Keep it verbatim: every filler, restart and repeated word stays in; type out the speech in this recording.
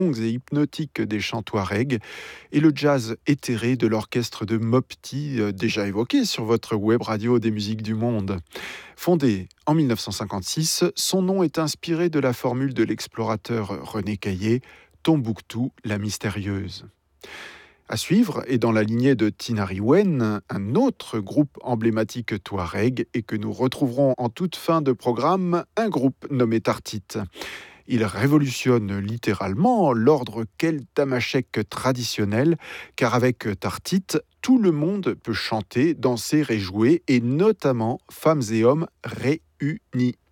et hypnotiques des chants touaregs et le jazz éthéré de l'orchestre de Mopti, euh, déjà évoqué sur votre web radio des musiques du monde. Fondé en mille neuf cent cinquante-six, son nom est inspiré de la formule de l'explorateur René Caillé, Tombouctou, la mystérieuse. À suivre, et dans la lignée de Tinari Wen, un autre groupe emblématique touareg et que nous retrouverons en toute fin de programme, un groupe nommé Tartite. Il révolutionne littéralement l'ordre keltamachèque traditionnel, car avec Tartite, tout le monde peut chanter, danser et jouer, et notamment femmes et hommes réunis.